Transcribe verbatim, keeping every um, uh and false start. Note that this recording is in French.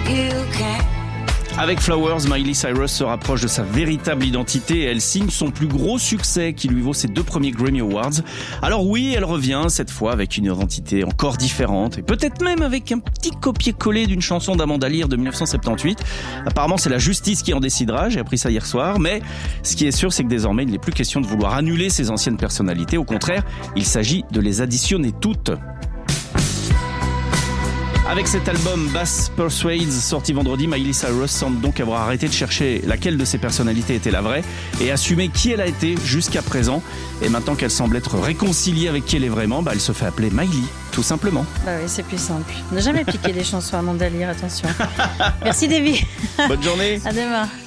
Avec Flowers, Miley Cyrus se rapproche de sa véritable identité et elle signe son plus gros succès qui lui vaut ses deux premiers Grammy Awards. Alors oui, elle revient cette fois avec une identité encore différente et peut-être même avec un petit copier-coller d'une chanson d'Amanda Lear de dix-neuf cent soixante-dix-huit. Apparemment, c'est la justice qui en décidera, j'ai appris ça hier soir, mais ce qui est sûr, c'est que désormais, il n'est plus question de vouloir annuler ses anciennes personnalités. Au contraire, il s'agit de les additionner toutes. Avec cet album Bass Persuades sorti vendredi, Miley Cyrus semble donc avoir arrêté de chercher laquelle de ses personnalités était la vraie et assumer qui elle a été jusqu'à présent. Et maintenant qu'elle semble être réconciliée avec qui elle est vraiment, bah elle se fait appeler Miley, tout simplement. Bah oui, c'est plus simple. Ne jamais piquer des chansons à Amanda Lear, attention. Merci Davy. Bonne journée. À demain.